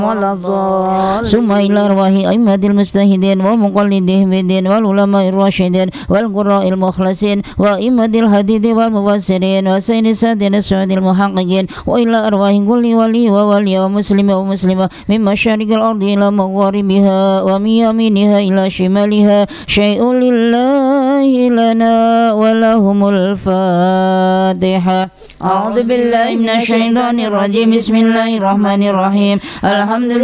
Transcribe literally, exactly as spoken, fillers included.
ولا الضالين ثم إلى أرواح أئمة المجتهدين ومقلدهم بالدين والعلماء الراشدين والقراء المخلصين وأئمة الحديث والمفسرين وسيد السادين السعود المحققين وإلى أرواح كل ولي وولي ومسلم ومسلمة من مشارق الأرض إلى مغاربها ومن يمينها إلى شمالها شيء لله لنا ولهم الفاتحة. أعوذ بالله من الشيطان الرجيم. بسم الله الرحمن الرحيم. الحمد